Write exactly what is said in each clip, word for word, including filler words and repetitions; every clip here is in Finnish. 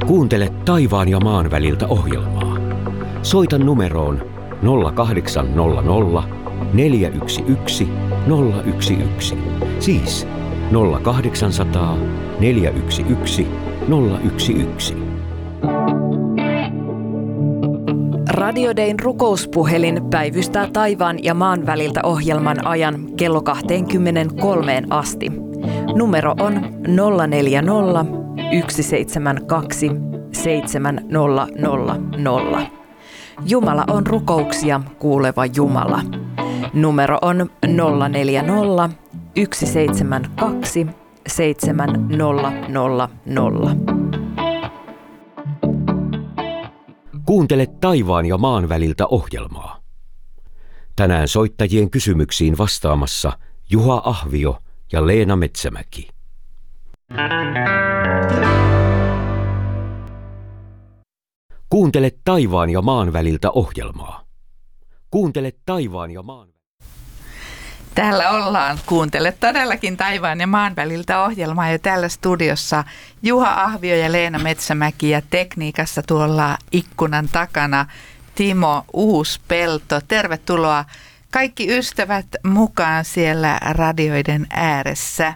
Kuuntele taivaan ja maan väliltä ohjelmaa. Soita numeroon nolla kahdeksan nolla nolla neljä yksi yksi nolla yksi yksi. Siis nolla kahdeksansataa neljä yksi yksi nolla yksi yksi. Radio Dayn rukouspuhelin päivystää taivaan ja maan väliltä ohjelman ajan kello kaksikymmentäkolme asti. Numero on nolla neljä nolla yksi seitsemän kaksi seitsemän nolla nolla nolla. Jumala on rukouksia kuuleva Jumala. Numero on nolla neljä nolla yksi seitsemän kaksi seitsemän nolla nolla nolla. Kuuntele taivaan ja maan väliltä ohjelmaa. Tänään soittajien kysymyksiin vastaamassa Juha Ahvio ja Leena Metsämäki. Kuuntele taivaan ja maan väliltä ohjelmaa. Kuuntele taivaan ja maan. Täällä ollaan. Kuuntele todellakin taivaan ja maan väliltä ohjelmaa ja täällä studiossa Juha Ahvio ja Leena Metsämäki ja tekniikassa tuolla ikkunan takana Timo Uuspelto. Tervetuloa kaikki ystävät mukaan siellä radioiden ääressä.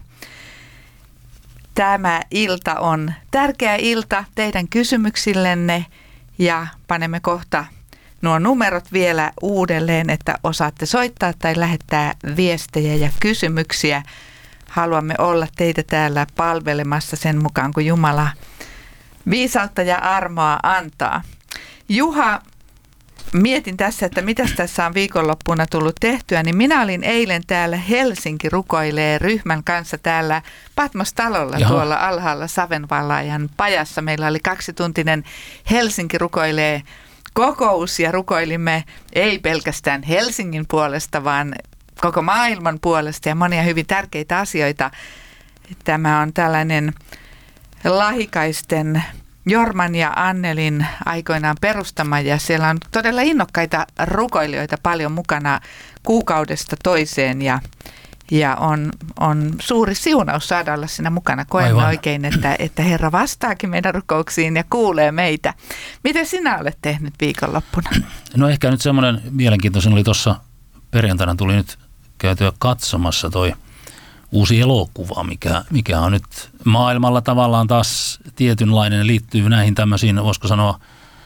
Tämä ilta on tärkeä ilta teidän kysymyksillenne ja panemme kohta nuo numerot vielä uudelleen, että osaatte soittaa tai lähettää viestejä ja kysymyksiä. Haluamme olla teitä täällä palvelemassa sen mukaan, kun Jumala viisautta ja armoa antaa. Juha, mietin tässä, että mitäs tässä on viikonloppuna tullut tehtyä, niin minä olin eilen täällä Helsinki rukoilee ryhmän kanssa täällä Patmos-talolla Jaha. tuolla alhaalla Savenvallaajan pajassa. Meillä oli kaksituntinen Helsinki rukoilee kokous ja rukoilimme ei pelkästään Helsingin puolesta, vaan koko maailman puolesta ja monia hyvin tärkeitä asioita. Tämä on tällainen Lahikaisten Jorman ja Annelin aikoinaan perustama ja siellä on todella innokkaita rukoilijoita paljon mukana kuukaudesta toiseen ja, ja on, on suuri siunaus saada olla siinä mukana. Koemme Aivan. oikein, että, että Herra vastaakin meidän rukouksiin ja kuulee meitä. Mitä sinä olet tehnyt viikonloppuna? No ehkä nyt semmoinen mielenkiintoinen oli tuossa perjantaina tuli nyt käytyä katsomassa toi uusi elokuva, mikä, mikä on nyt maailmalla tavallaan taas tietynlainen, liittyy näihin tämmöisiin, voisiko sanoa,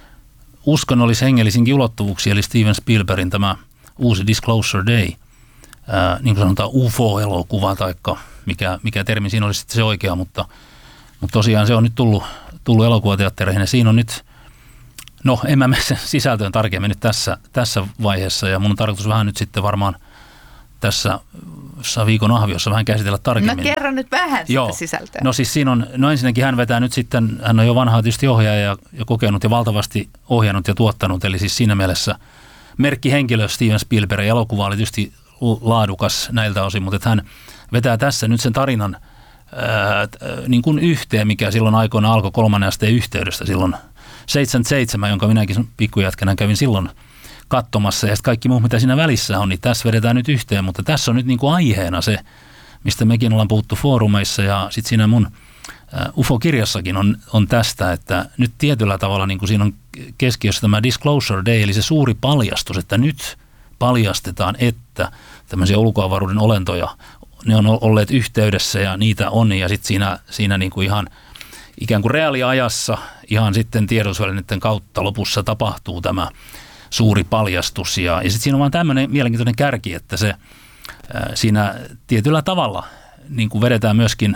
uskonnollis-hengellisinkin ulottuvuuksiin, eli Steven Spielbergin tämä uusi Disclosure Day, ää, niin kuin sanotaan U F O-elokuva, taikka mikä, mikä termi siinä olisi sitten se oikea, mutta, mutta tosiaan se on nyt tullut, tullut elokuvateattereihin, ja siinä on nyt, no en mä mene sen sisältöön tarkemmin nyt tässä, tässä vaiheessa, ja mun on tarkoitus vähän nyt sitten varmaan tässä viikon ahviossa vähän käsitellä tarkemmin. No kerro nyt vähän sitä Joo. sisältöä. No siis siinä on, no ensinnäkin hän vetää nyt sitten, hän on jo vanha tietysti ohjaaja ja, ja kokenut ja valtavasti ohjannut ja tuottanut, eli siis siinä mielessä merkkihenkilö Steven Spielberg, elokuva oli tietysti laadukas näiltä osin, mutta että hän vetää tässä nyt sen tarinan ää, niin kuin yhteen, mikä silloin aikoina alkoi kolmannen asteen yhteydestä silloin seitsemänkymmentäseitsemän, jonka minäkin pikkujätkänä kävin silloin katsomassa ja kaikki muu, mitä siinä välissä on, niin tässä vedetään nyt yhteen, mutta tässä on nyt niin kuin aiheena se, mistä mekin ollaan puhuttu foorumeissa ja sitten siinä mun U F O-kirjassakin on, on tästä, että nyt tietyllä tavalla niin kuin siinä on keskiössä tämä Disclosure Day, eli se suuri paljastus, että nyt paljastetaan, että tämmöisiä ulkoavaruuden olentoja, ne on olleet yhteydessä ja niitä on ja sitten siinä, siinä niin kuin ihan ikään kuin reaaliajassa, ihan sitten tiedotusvälineiden kautta lopussa tapahtuu tämä suuri paljastus ja, ja sitten siinä on vaan tämmöinen mielenkiintoinen kärki, että se ää, siinä tietyllä tavalla niin kuin vedetään myöskin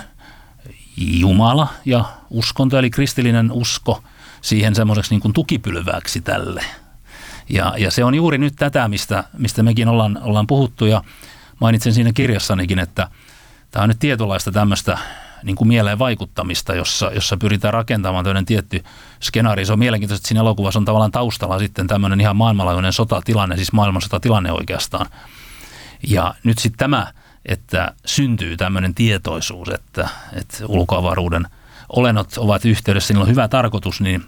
Jumala ja uskonto, eli kristillinen usko siihen semmoiseksi niin kuin tukipylväksi tälle. Ja, ja se on juuri nyt tätä, mistä, mistä mekin ollaan, ollaan puhuttu ja mainitsen siinä kirjassanikin, että tämä on nyt tietynlaista tämmöistä niin kuin mieleen vaikuttamista, jossa, jossa pyritään rakentamaan tämmöinen tietty skenaario. Se on mielenkiintoista, että siinä elokuvassa on tavallaan taustalla sitten tämmöinen ihan maailmanlaajuinen sotatilanne, siis maailmansotatilanne oikeastaan. Ja nyt sitten tämä, että syntyy tämmöinen tietoisuus, että, että ulkoavaruuden olennot ovat yhteydessä, niillä on hyvä tarkoitus, niin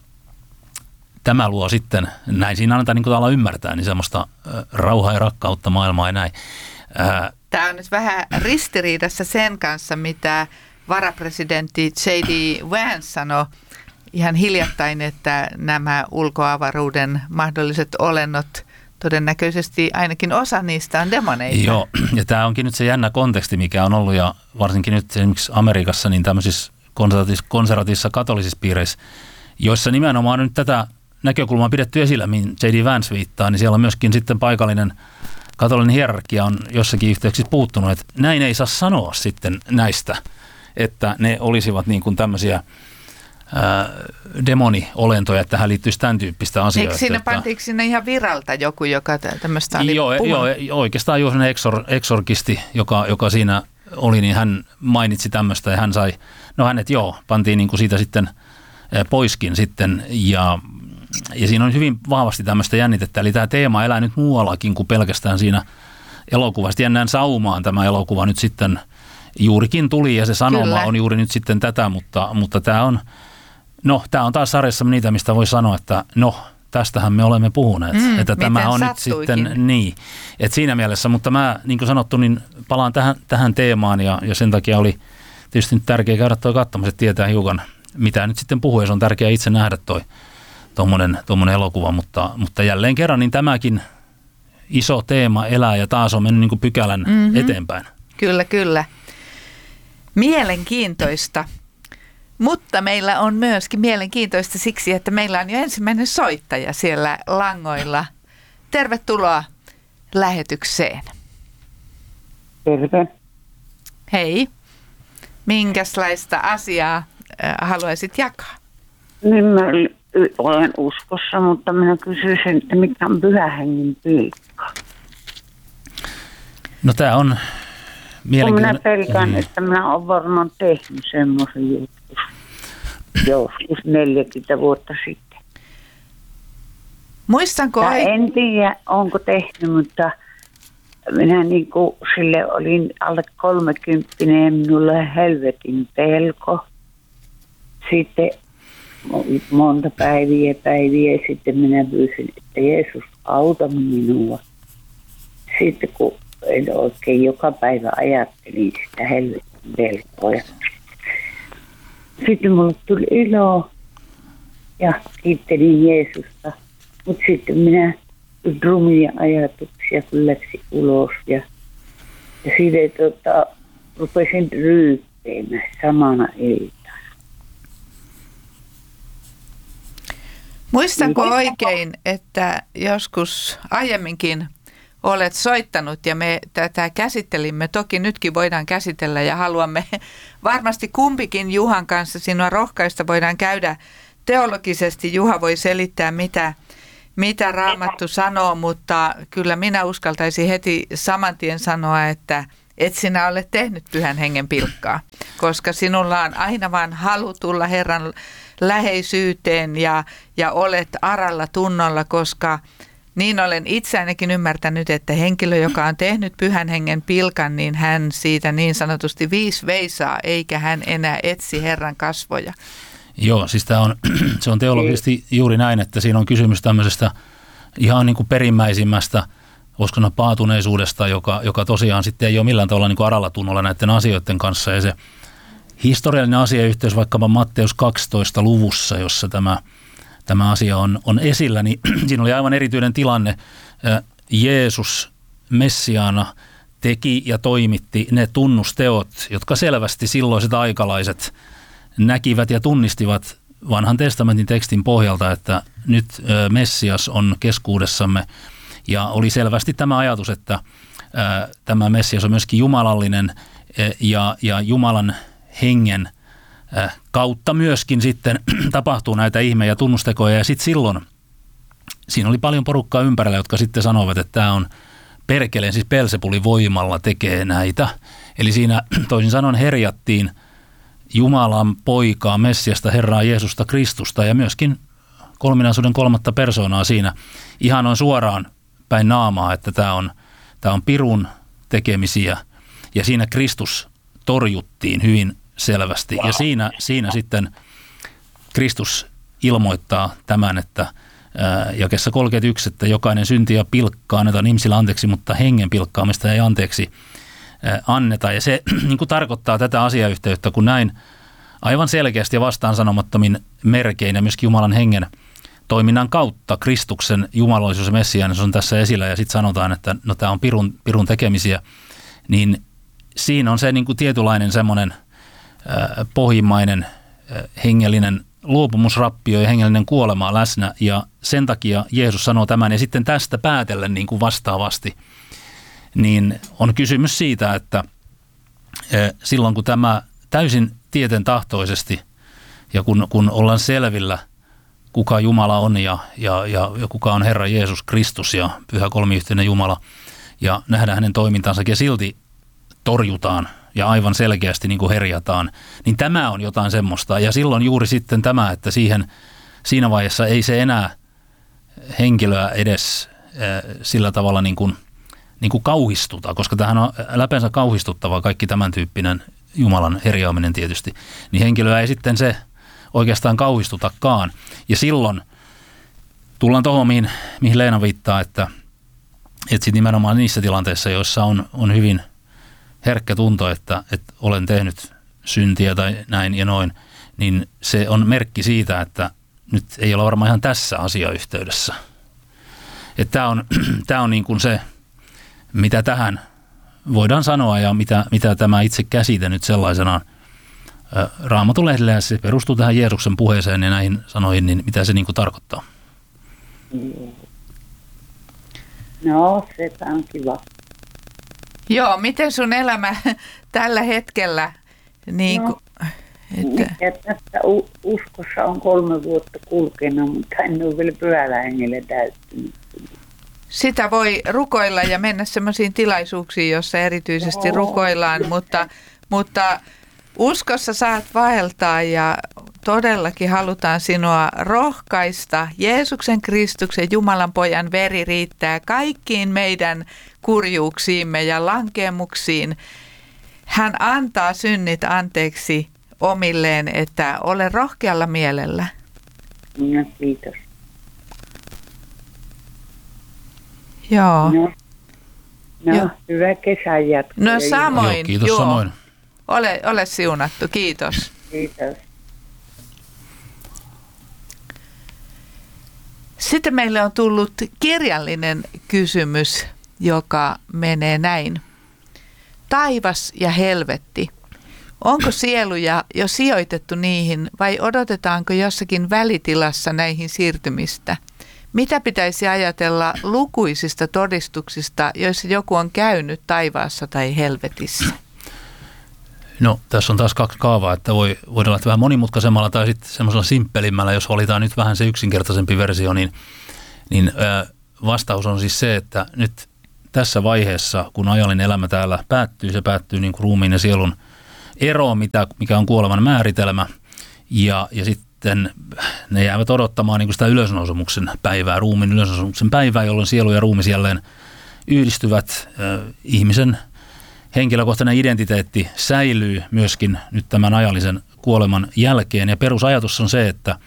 tämä luo sitten, näin siinä annetaan niin kuin tavallaan ymmärtää, niin semmoista rauhaa ja rakkautta maailmaa ja näin. Tämä on nyt vähän ristiriidassa sen kanssa, mitä varapresidentti J D Vance sanoi ihan hiljattain, että nämä ulkoavaruuden mahdolliset olennot, todennäköisesti ainakin osa niistä on demoneita. Joo, ja tämä onkin nyt se jännä konteksti, mikä on ollut, ja varsinkin nyt esimerkiksi Amerikassa, niin tämmöisissä konservatiivisissa katolisissa piireissä, joissa nimenomaan nyt tätä näkökulmaa on pidetty esillä, mihin J D Vance viittaa, niin siellä on myöskin sitten paikallinen katolinen hierarkia on jossakin yhteyksissä puuttunut, että näin ei saa sanoa sitten näistä, että ne olisivat niin kuin tämmöisiä ää, demoniolentoja, että tähän liittyisi tämän tyyppistä asioita. Eikö siinä, että, pantiinko siinä ihan viralta joku, joka tämmöistä oli joo, joo, oikeastaan juuri sellainen exor, exorkisti, joka, joka siinä oli, niin hän mainitsi tämmöistä ja hän sai, no hänet joo, pantiin niin kuin siitä sitten poiskin sitten ja Ja siinä on hyvin vahvasti tämmöistä jännitettä, eli tämä teema elää nyt muuallakin kuin pelkästään siinä elokuvassa. Jännään saumaan tämä elokuva nyt sitten juurikin tuli ja se sanoma Kyllä. on juuri nyt sitten tätä, mutta, mutta tämä on, no tämä on taas sarjassa niitä, mistä voi sanoa, että no tästähän me olemme puhuneet, mm, että tämä on sattuikin. nyt sitten niin, että siinä mielessä, mutta mä niin kuin sanottu, niin palaan tähän, tähän teemaan ja, ja sen takia oli tietysti nyt tärkeää käydä toi katsomassa, että tietää hiukan mitä nyt sitten puhuu ja se on tärkeää itse nähdä toi Tuommoinen, tuommoinen elokuva, mutta, mutta jälleen kerran niin tämäkin iso teema elää ja taas on mennyt niin kuin pykälän mm-hmm. eteenpäin. Kyllä, kyllä. Mielenkiintoista, mutta meillä on myöskin mielenkiintoista siksi, että meillä on jo ensimmäinen soittaja siellä langoilla. Tervetuloa lähetykseen. Terve. Hei. Minkälaista asiaa äh, haluaisit jakaa? Niin mä olen uskossa, mutta minä kysyisin, että mikä on Pyhän Hengen pilkka? No tämä on mielenkiintoinen. Minä pelkään, mm. että minä olen varmaan tehnyt semmoisen joskus, joskus neljäkymmentä vuotta sitten. Muistanko? Ja en tiedä, onko tehnyt, mutta minä niin kuin sille olin alle kolmekymppinen ja minulle helvetin pelko. Sitten monta päiviä päiviä ja sitten minä pyysin, että Jeesus auta minua. Sitten kun en oikein joka päivä ajattelin sitä helvetin pelkoa. Sitten mulle tuli ilo ja kiittelin Jeesusta. Mutta sitten minä rumia ajatuksia kun läksi ulos ja, ja siitä tota, rupesin ryyppeämään samana iltana. Muistanko oikein, että joskus aiemminkin olet soittanut ja me tätä käsittelimme, toki nytkin voidaan käsitellä ja haluamme varmasti kumpikin Juhan kanssa sinua rohkaista, voidaan käydä teologisesti, Juha voi selittää mitä, mitä Raamattu sanoo, mutta kyllä minä uskaltaisin heti saman tien sanoa, että et sinä ole tehnyt Pyhän Hengen pilkkaa, koska sinulla on aina vaan halu tulla Herran läheisyyteen ja, ja olet aralla tunnolla, koska niin olen itse ainakin ymmärtänyt, että henkilö, joka on tehnyt Pyhän Hengen pilkan, niin hän siitä niin sanotusti viis veisaa, eikä hän enää etsi Herran kasvoja. Joo, siis tämä on, se on teologisesti juuri näin, että siinä on kysymys tämmöisestä ihan niin kuin perimmäisimmästä uskonnon paatuneisuudesta, joka, joka tosiaan sitten ei ole millään tavalla niin kuin aralla tunnolla näiden asioiden kanssa. Ja se historiallinen asiayhteys vaikkapa Matteus kaksitoista luvussa, jossa tämä, tämä asia on, on esillä, niin siinä oli aivan erityinen tilanne. Jeesus Messiaana teki ja toimitti ne tunnusteot, jotka selvästi silloiset aikalaiset näkivät ja tunnistivat vanhan testamentin tekstin pohjalta, että nyt Messias on keskuudessamme. Ja oli selvästi tämä ajatus, että ää, tämä Messias on myöskin jumalallinen ää, ja, ja Jumalan hengen ää, kautta myöskin sitten tapahtuu näitä ihme- ja tunnustekoja. Ja sitten silloin siinä oli paljon porukkaa ympärillä, jotka sitten sanoivat, että tämä on perkeleen, siis Beelzebulin voimalla tekee näitä. Eli siinä toisin sanoen herjattiin Jumalan poikaa, Messiasta, Herraa Jeesusta Kristusta ja myöskin kolminaisuuden kolmatta persoonaa siinä ihan on suoraan päin naamaa, että tämä on, tämä on pirun tekemisiä ja siinä Kristus torjuttiin hyvin selvästi ja siinä, siinä sitten Kristus ilmoittaa tämän, että ää, jakeessa kolmekymmentäyksi, että jokainen synti ja pilkka annetaan ihmisille anteeksi, mutta hengen pilkkaamista ei anteeksi ää, anneta ja se niin kuin tarkoittaa tätä asiayhteyttä, kun näin aivan selkeästi ja vastaansanomattomin merkein ja myöskin Jumalan hengen toiminnan kautta Kristuksen jumalaisuus ja messiaanis on tässä esillä ja sitten sanotaan, että no tämä on pirun, pirun tekemisiä, niin siinä on se niin kuin tietynlainen semmoinen äh, pohjimmainen äh, hengellinen luopumusrappio ja hengellinen kuolema läsnä ja sen takia Jeesus sanoo tämän ja sitten tästä päätellen niin kuin vastaavasti, niin on kysymys siitä, että äh, silloin kun tämä täysin tieten tahtoisesti ja kun, kun ollaan selvillä, kuka Jumala on ja, ja, ja, ja kuka on Herra Jeesus Kristus ja pyhä kolmiyhteinen Jumala ja nähdään hänen toimintansa ja silti torjutaan ja aivan selkeästi niin kuin herjataan, niin tämä on jotain semmoista. Ja silloin juuri sitten tämä, että siihen, siinä vaiheessa ei se enää henkilöä edes äh, sillä tavalla niin kuin, niin kuin kauhistuta, koska tämähän on läpensä kauhistuttava kaikki tämän tyyppinen Jumalan herjaaminen tietysti, niin henkilöä ei sitten se oikeastaan kauhistutakaan. Ja silloin tullaan tuohon, mihin, mihin Leena viittaa, että, että sit nimenomaan niissä tilanteissa, joissa on, on hyvin herkkä tunto, että, että olen tehnyt syntiä tai näin ja noin, niin se on merkki siitä, että nyt ei ole varmaan ihan tässä asiayhteydessä. Että tämä on, tämä on niin kuin se, mitä tähän voidaan sanoa ja mitä, mitä tämä itse käsite nyt sellaisenaan Raamatun lehdellä ja se perustuu tähän Jeesuksen puheeseen ja näihin sanoihin, niin mitä se niin kuin tarkoittaa? No, se on kiva. Joo, miten sun elämä tällä hetkellä? Niin no, ku, että... ja tässä uskossa on kolme vuotta kulkenut, mutta en ole vielä pyhällä hengellä täyttynyt. Sitä voi rukoilla ja mennä sellaisiin tilaisuuksiin, joissa erityisesti Joo. rukoillaan, mutta, mutta uskossa saat vaeltaa ja todellakin halutaan sinua rohkaista. Jeesuksen Kristuksen Jumalan pojan veri riittää kaikkiin meidän kurjuuksiimme ja lankemuksiin. Hän antaa synnit anteeksi omilleen, että ole rohkealla mielellä. No, kiitos. Joo. No, no Joo. hyvä kesän jatko. No samoin. Joo, kiitos joo. samoin. Ole, ole siunattu, kiitos. Kiitos. Sitten meille on tullut kirjallinen kysymys, joka menee näin. Taivas ja helvetti. Onko sieluja jo sijoitettu niihin vai odotetaanko jossakin välitilassa näihin siirtymistä? Mitä pitäisi ajatella lukuisista todistuksista, joissa joku on käynyt taivaassa tai helvetissä? No, tässä on taas kaksi kaavaa, että voi, voidaan olla vähän monimutkaisemmalla tai sitten semmoisella simppelimmällä, jos valitaan nyt vähän se yksinkertaisempi versio, niin, niin ö, vastaus on siis se, että nyt tässä vaiheessa, kun ajallinen elämä täällä päättyy, se päättyy niin kuin ruumiin ja sielun eroon, mitä, mikä on kuoleman määritelmä, ja, ja sitten ne jäävät odottamaan niin kuin sitä ylösnousemuksen päivää, ruumiin ylösnousemuksen päivää, jolloin sielu ja ruumis jälleen yhdistyvät. Ö, ihmisen henkilökohtainen identiteetti säilyy myöskin nyt tämän ajallisen kuoleman jälkeen, ja perusajatus on se, että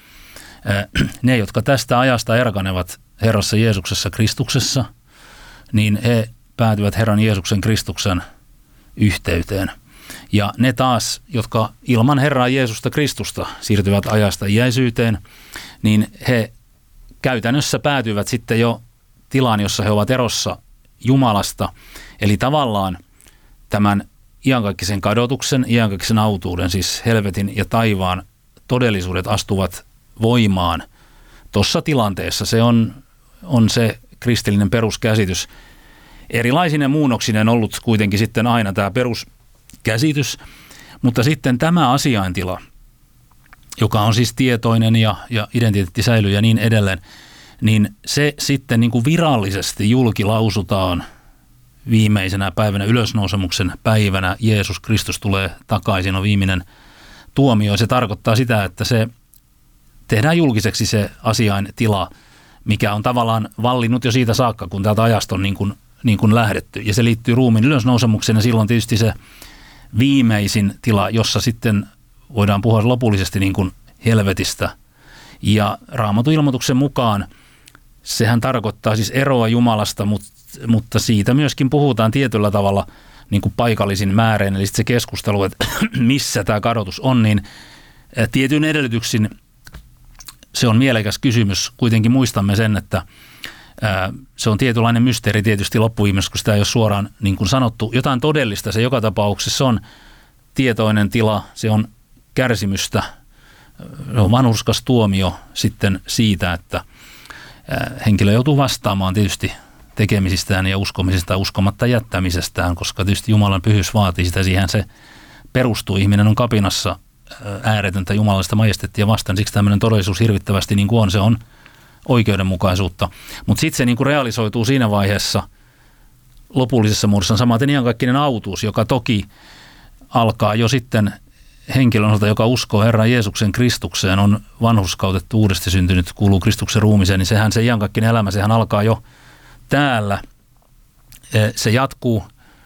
ne, jotka tästä ajasta erkanevat Herrassa Jeesuksessa Kristuksessa, niin he päätyvät Herran Jeesuksen Kristuksen yhteyteen. Ja ne taas, jotka ilman Herraa Jeesusta Kristusta siirtyvät ajasta iäisyyteen, niin he käytännössä päätyvät sitten jo tilaan, jossa he ovat erossa Jumalasta, eli tavallaan tämän iankaikkisen kadotuksen, iankaikkisen autuuden, siis helvetin ja taivaan todellisuudet astuvat voimaan tuossa tilanteessa. Se on, on se kristillinen peruskäsitys. Erilaisine muunnoksineen ollut kuitenkin sitten aina tämä peruskäsitys, mutta sitten tämä asiaintila, joka on siis tietoinen ja, ja identiteetti säilyy ja niin edelleen, niin se sitten niin kuin virallisesti julkilausutaan viimeisenä päivänä, ylösnousemuksen päivänä. Jeesus Kristus tulee takaisin, on viimeinen tuomio. Se tarkoittaa sitä, että se tehdään julkiseksi se asiaintila, mikä on tavallaan vallinnut jo siitä saakka, kun täältä ajasta on niin kuin, niin kuin lähdetty. Ja se liittyy ruumiin ylösnousemukseen, ja silloin tietysti se viimeisin tila, jossa sitten voidaan puhua lopullisesti niin kuin helvetistä. Ja Raamatun ilmoituksen mukaan sehän tarkoittaa siis eroa Jumalasta, mutta, mutta siitä myöskin puhutaan tietyllä tavalla niin kuin paikallisin määrein. Eli se keskustelu, että missä tämä kadotus on, niin tietyn edellytyksin se on mielekäs kysymys. Kuitenkin muistamme sen, että se on tietynlainen mysteeri tietysti loppuviimeksi, kun sitä ei ole suoraan niin kuin sanottu. Jotain todellista se joka tapauksessa on tietoinen tila, se on kärsimystä, se on vanhurskas tuomio sitten siitä, että henkilö joutuu vastaamaan tietysti tekemisistään ja uskomisesta uskomatta jättämisestään, koska tietysti Jumalan pyhyys vaatii sitä, siihen se perustuu. Ihminen on kapinassa ääretöntä jumalallista majestettia vastaan, siksi tämmöinen todellisuus hirvittävästi niin kuin on, se on oikeudenmukaisuutta. Mutta sitten se niin kuin realisoituu siinä vaiheessa lopullisessa muodossa samaten iankaikkinen autuus, joka toki alkaa jo sitten henkilön osalta, joka uskoo Herran Jeesuksen Kristukseen, on vanhurskautettu, uudesti syntynyt, kuuluu Kristuksen ruumiseen, niin sehän se iankaikkinen elämä, sehän alkaa jo täällä. Se jatkuu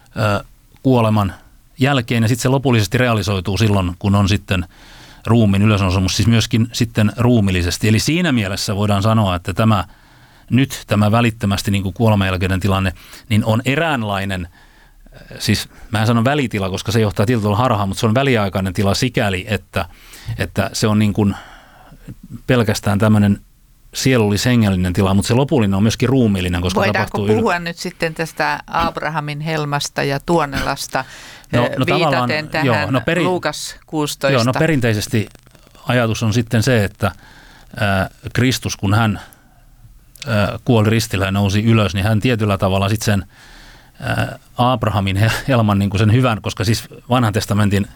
kuoleman jälkeen ja sitten se lopullisesti realisoituu silloin, kun on sitten ruumiin ylösnousemus, siis myöskin sitten ruumillisesti. Eli siinä mielessä voidaan sanoa, että tämä nyt tämä välittömästi niin kuin kuoleman jälkeinen tilanne, niin on eräänlainen, siis mä en sano välitila, koska se johtaa tietyllä tavalla harhaan, mutta se on väliaikainen tila sikäli, että, että se on niin kuin pelkästään tämmöinen sielullis-hengellinen tila, mutta se lopullinen on myöskin ruumiillinen, koska voidaanko tapahtuu... puhua nyt sitten tästä Abrahamin helmasta ja Tuonelasta no, no, viitaten tähän joo, no peri, Luukas kuusitoista? Joo, no perinteisesti ajatus on sitten se, että ää, Kristus, kun hän ää, kuoli ristillä ja nousi ylös, niin hän tietyllä tavalla sitten sen ää, Abrahamin helman niin kuin sen hyvän, koska siis vanhan testamentin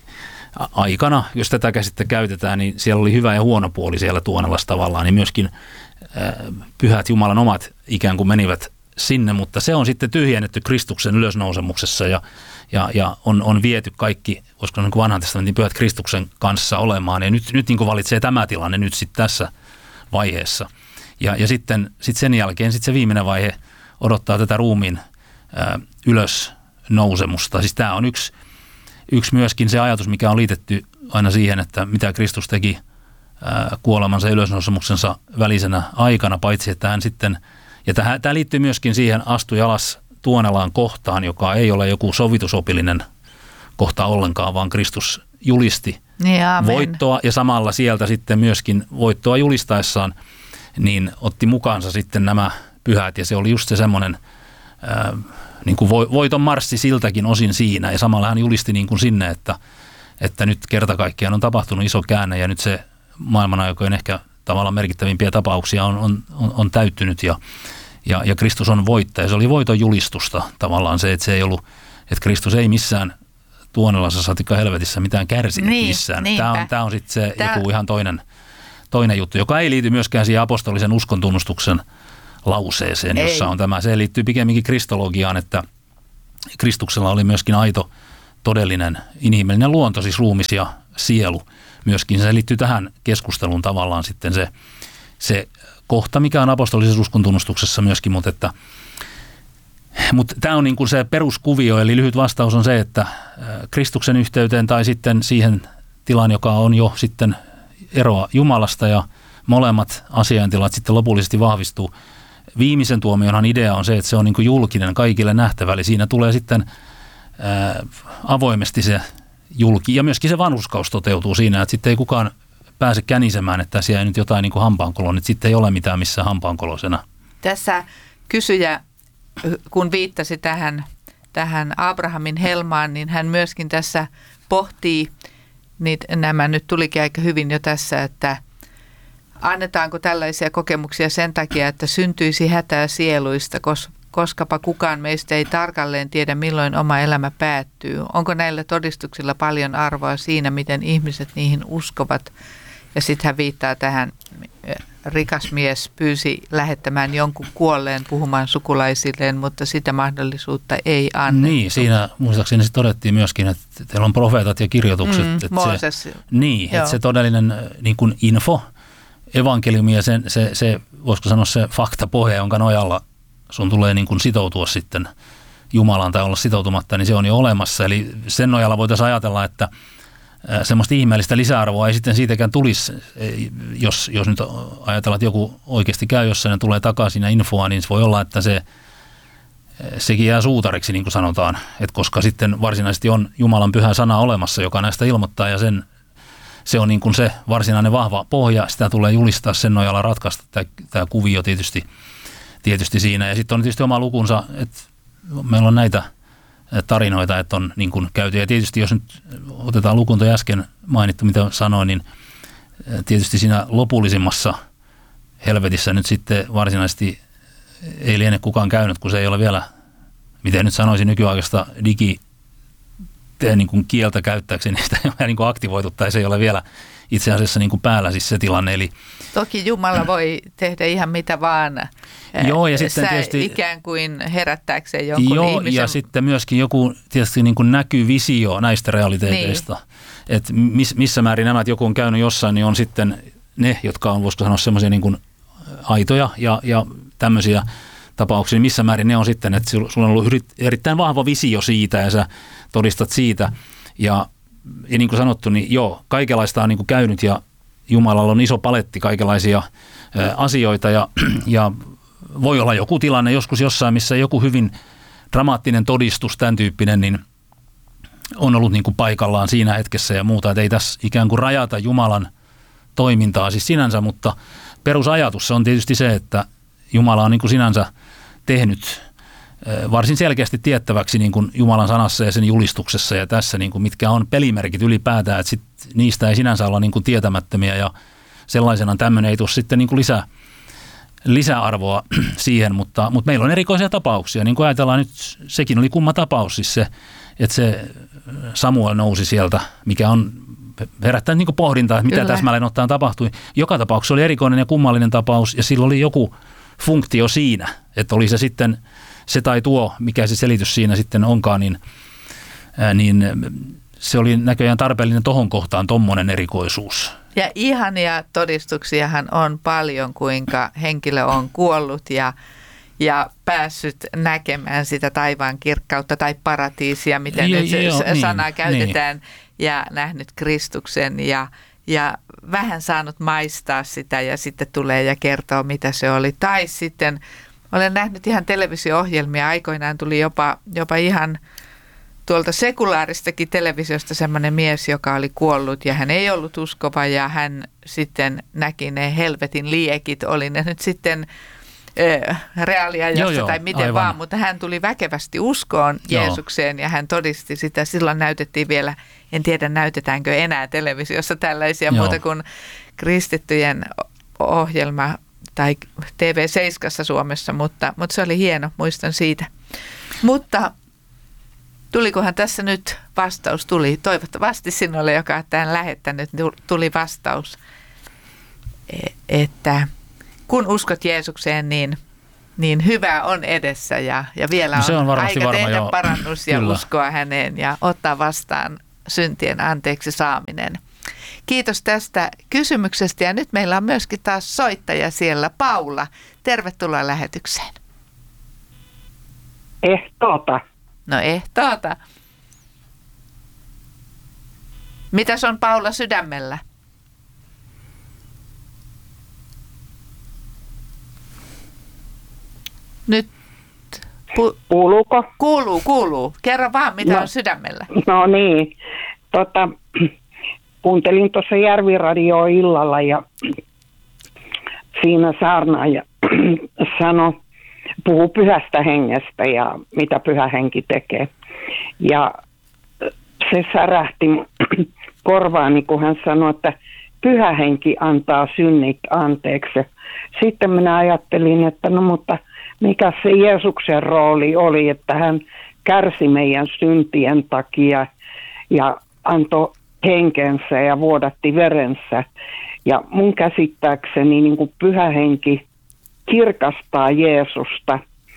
aikana, jos tätä käsitettä käytetään, niin siellä oli hyvä ja huono puoli siellä Tuonelassa tavallaan, niin myöskin äh, pyhät Jumalan omat ikään kuin menivät sinne, mutta se on sitten tyhjennetty Kristuksen ylösnousemuksessa ja, ja, ja on, on viety kaikki, koska niin kuin vanhan testamentin pyhät Kristuksen kanssa olemaan, ja nyt, nyt niin kuin valitsee tämä tilanne nyt sitten tässä vaiheessa. Ja, ja sitten sit sen jälkeen sit se viimeinen vaihe odottaa tätä ruumiin äh, ylösnousemusta. Siis tämä on yksi Yksi myöskin se ajatus, mikä on liitetty aina siihen, että mitä Kristus teki ää, kuolemansa ja ylösnousemuksensa välisenä aikana, paitsi että hän sitten, ja tämä, tämä liittyy myöskin siihen astui alas Tuonelaan kohtaan, joka ei ole joku sovitusopillinen kohta ollenkaan, vaan Kristus julisti ja, voittoa ja samalla sieltä sitten myöskin voittoa julistaessaan, niin otti mukaansa sitten nämä pyhät ja se oli just se semmoinen ää, niin kuin voiton marssi siltäkin osin siinä ja samalla hän julisti niin kuin sinne, että, että nyt kerta kaikkiaan on tapahtunut iso käänne ja nyt se maailman aikojen ehkä tavallaan merkittävimpiä tapauksia on, on, on, on täyttynyt ja, ja, ja Kristus on voittaja. Se oli voiton julistusta tavallaan se, että se ei ollut, että Kristus ei missään Tuonelassa satikka helvetissä mitään kärsinyt niin, missään. Niinpä. Tämä on, tämä on sitten se Tää... joku ihan toinen, toinen juttu, joka ei liity myöskään siihen apostolisen uskontunnustuksen lauseeseen, jossa Ei. on tämä. Se liittyy pikemminkin kristologiaan, että Kristuksella oli myöskin aito, todellinen, inhimillinen luonto, siis ruumis ja sielu. Myöskin se liittyy tähän keskusteluun tavallaan sitten se, se kohta, mikä on apostolisessa uskontunnustuksessa myöskin, mutta että mutta tämä on niin kuin se peruskuvio, eli lyhyt vastaus on se, että Kristuksen yhteyteen tai sitten siihen tilaan, joka on jo sitten eroa Jumalasta ja molemmat asiaintilat sitten lopullisesti vahvistuu. Viimeisen tuomionhan idea on se, että se on niin kuin julkinen, kaikille nähtävä, eli siinä tulee sitten ää, avoimesti se julki, ja myöskin se vanhurskaus toteutuu siinä, että sitten ei kukaan pääse känisemään, että siellä ei nyt jotain niin kuin hampaankoloa, että sitten ei ole mitään missään hampaankolosena. Tässä kysyjä, kun viittasi tähän, tähän Abrahamin helmaan, niin hän myöskin tässä pohtii, niin nämä nyt tulikin aika hyvin jo tässä, että annetaanko tällaisia kokemuksia sen takia, että syntyisi hätää sieluista, koskapa kukaan meistä ei tarkalleen tiedä, milloin oma elämä päättyy. Onko näillä todistuksilla paljon arvoa siinä, miten ihmiset niihin uskovat? Ja sitten hän viittaa tähän, rikas mies pyysi lähettämään jonkun kuolleen puhumaan sukulaisilleen, mutta sitä mahdollisuutta ei annettu. Niin, siinä muistaakseni se todettiin myöskin, että teillä on profeetat ja kirjoitukset. Mm, että Mooses. Se, niin, Joo. että se todellinen niin kuin info, evankeliumi ja sen, se, se, voisiko sanoa se faktapohja, jonka nojalla sun tulee niin kuin sitoutua sitten Jumalaan tai olla sitoutumatta, niin se on jo olemassa. Eli sen nojalla voitaisiin ajatella, että semmoista ihmeellistä lisäarvoa ei sitten siitäkään tulisi, jos, jos nyt ajatellaan, että joku oikeasti käy jossain ja tulee takaisin ja infoa, niin se voi olla, että se, sekin jää suutariksi, niin kuin sanotaan, että koska sitten varsinaisesti on Jumalan pyhä sana olemassa, joka näistä ilmoittaa ja sen se on niin kuin se varsinainen vahva pohja. Sitä tulee julistaa sen nojalla ratkaista tämä, tämä kuvio tietysti, tietysti siinä. Ja sitten on tietysti oma lukunsa, että meillä on näitä tarinoita, että on niin kuin käyty. Ja tietysti jos nyt otetaan lukuun toi äsken mainittu, mitä sanoin, niin tietysti siinä lopullisimmassa helvetissä nyt sitten varsinaisesti ei liene kukaan käynyt, kun se ei ole vielä, miten nyt sanoisin, nykyaikaista digi niin kuin kieltä käyttääkseni, sitä ei ole niin kuin aktivoitu tai se ei ole vielä itse asiassa niin kuin päällä siis se tilanne. Eli toki Jumala voi tehdä ihan mitä vaan. Joo, ja sitten tietysti ikään kuin herättääkseen jonkun joo, ihmisen. ja sitten myöskin joku tietysti niin kuin näkyvisio näistä realiteeteista. Niin. Että miss, missä määrin nämä, että joku on käynyt jossain, niin on sitten ne, jotka on, voisiko sanoa, semmoisia niin kuin aitoja ja, ja tämmöisiä tapauksia, niin missä määrin ne on sitten, että sulla on ollut erittäin vahva visio siitä ja sä todistat siitä. Ja, ja niin kuin sanottu, niin joo, kaikenlaista on niin kuin käynyt ja Jumalalla on iso paletti kaikenlaisia ä, asioita ja, ja voi olla joku tilanne joskus jossain, missä joku hyvin dramaattinen todistus, tämän tyyppinen, niin on ollut niin kuin paikallaan siinä hetkessä ja muuta, että ei tässä ikään kuin rajata Jumalan toimintaa siis sinänsä, mutta perusajatus on tietysti se, että Jumala on niin kuin sinänsä tehnyt varsin selkeästi tiettäväksi niin kuin Jumalan sanassa ja sen julistuksessa ja tässä, niin kuin mitkä on pelimerkit ylipäätään, että sit niistä ei sinänsä olla niin kuin tietämättömiä ja sellaisena tämmöinen ei tule sitten niin kuin lisää, lisäarvoa siihen, mutta, mutta meillä on erikoisia tapauksia, niin kuin ajatellaan nyt, sekin oli kumma tapaus siis se, että se Samuel nousi sieltä, mikä on herättänyt niin kuin pohdintaa, että mitä Kyllä. täsmälleen ottaen tapahtui. Joka tapauksessa oli erikoinen ja kummallinen tapaus ja sillä oli joku funktio siinä, että oli se sitten se tai tuo, mikä se selitys siinä sitten onkaan, niin, ää, niin se oli näköjään tarpeellinen tohon kohtaan tommonen erikoisuus. Ja ihania todistuksiahan on paljon, kuinka henkilö on kuollut ja, ja päässyt näkemään sitä taivaan kirkkautta tai paratiisia, miten jo, nyt se jo, sanaa niin, käytetään, niin. ja nähnyt Kristuksen ja, ja vähän saanut maistaa sitä ja sitten tulee ja kertoo, mitä se oli. Tai sitten olen nähnyt ihan televisio-ohjelmia, aikoinaan tuli jopa, jopa ihan tuolta sekulaaristakin televisiosta semmoinen mies, joka oli kuollut ja hän ei ollut uskova ja hän sitten näki ne helvetin liekit, oli ne nyt sitten äh, reaaliajasta tai miten aivan. vaan, mutta hän tuli väkevästi uskoon Joo. Jeesukseen ja hän todisti sitä. Silloin näytettiin vielä, en tiedä näytetäänkö enää televisiossa tällaisia Joo. muuta kuin kristittyjen ohjelma tai T V seitsemän Suomessa, mutta, mutta se oli hieno, muistan siitä. Mutta tulikohan tässä nyt vastaus? Tuli toivottavasti sinulle, joka on tämän lähettänyt, tuli vastaus, että kun uskot Jeesukseen, niin, niin hyvä on edessä ja, ja vielä on, on aika varma, tehdä joo. parannus ja Kyllä. uskoa häneen ja ottaa vastaan syntien anteeksi saaminen. Kiitos tästä kysymyksestä ja nyt meillä on myöskin taas soittaja siellä. Paula, tervetuloa lähetykseen. Ehtoota. No ehtoota. Mitäs on Paula sydämellä? Nyt pu- Kuuluuko? Kuuluu, kuuluu. Kerro vaan, mitä no, on sydämellä. No niin, tota, kuuntelin tuossa Järviradioa illalla ja siinä saarnaaja sanoi, puhuu pyhästä hengestä ja mitä pyhä henki tekee. Ja se särähti korvaani, kun hän sanoi, että pyhä henki antaa synnit anteeksi. Sitten minä ajattelin, että no mutta mikä se Jeesuksen rooli oli, että hän kärsi meidän syntien takia ja antoi henkensä ja vuodatti verensä. Ja mun käsittääkseni niin kuin pyhä henki kirkastaa Jeesusta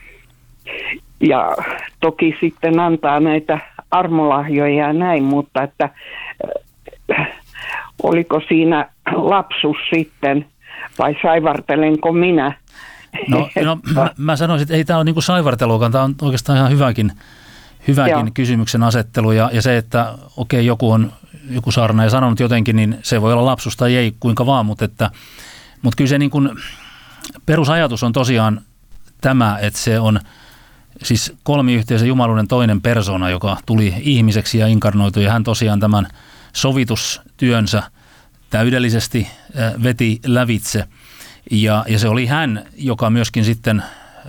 ja toki sitten antaa näitä armolahjoja ja näin, mutta että äh, oliko siinä lapsus sitten vai saivartelenko minä? No, no mä, mä sanoisin, että ei tämä ole niin kuin saivarteluakaan, tämä on oikeastaan ihan hyväkin, hyväkin kysymyksen asettelu ja, ja se, että okei, okay, joku on joku saarnaaja sanonut jotenkin, niin se voi olla lapsus tai ei, kuinka vaan, mutta, että, mutta kyllä se niin kuin perusajatus on tosiaan tämä, että se on siis kolmiyhteisön jumaluuden toinen persona, joka tuli ihmiseksi ja inkarnoitui, ja hän tosiaan tämän sovitustyönsä täydellisesti veti lävitse. Ja, ja se oli hän, joka myöskin sitten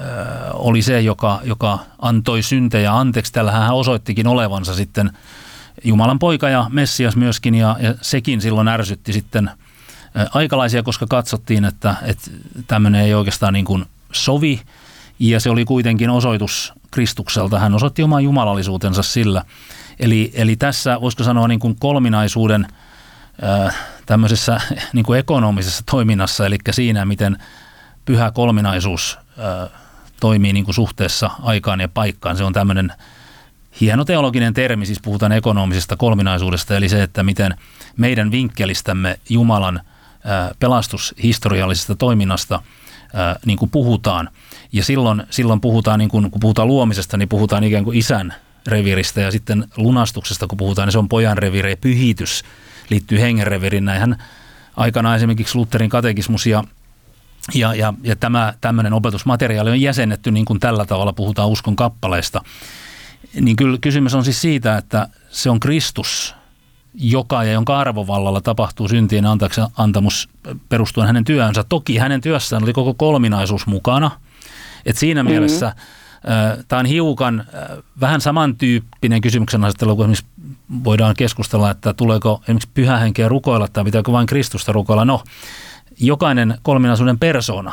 oli se, joka, joka antoi syntejä anteeksi. Tällä hän osoittikin olevansa sitten Jumalan poika ja Messias myöskin, ja, ja sekin silloin ärsytti sitten aikalaisia, koska katsottiin, että, että tämmöinen ei oikeastaan niin kuin sovi, ja se oli kuitenkin osoitus Kristukselta. Hän osoitti oman jumalallisuutensa sillä. Eli, eli tässä voisiko sanoa niin kuin kolminaisuuden ää, tämmöisessä niin kuin ekonomisessa toiminnassa, eli siinä, miten pyhä kolminaisuus ää, toimii niin kuin suhteessa aikaan ja paikkaan. Se on tämmöinen hieno teologinen termi, siis puhutaan ekonomisesta kolminaisuudesta, eli se, että miten meidän vinkkelistämme Jumalan ää, pelastushistoriallisesta toiminnasta ää, niin kuin puhutaan. Ja silloin, silloin puhutaan, niin kuin, kun puhutaan luomisesta, niin puhutaan ikään kuin isän reviiristä, ja sitten lunastuksesta, kun puhutaan, niin se on pojan reviiri, ja pyhitys liittyy hengen reviiriin. Näinhän aikanaan esimerkiksi Lutherin katekismus ja, ja, ja, ja tämä tämmöinen opetusmateriaali on jäsennetty niin kuin tällä tavalla, puhutaan uskon kappaleista. Niin kyllä kysymys on siis siitä, että se on Kristus, joka ja jonka arvovallalla tapahtuu syntien antamus perustuen hänen työnsä. Toki hänen työssään oli koko kolminaisuus mukana. Et siinä mm-hmm. mielessä äh, tämä on hiukan äh, vähän samantyyppinen kysymyksen asettelu, kun esimerkiksi voidaan keskustella, että tuleeko esimerkiksi pyhä henkeä rukoilla tai pitääkö vain Kristusta rukoilla. No, jokainen kolminaisuuden persoona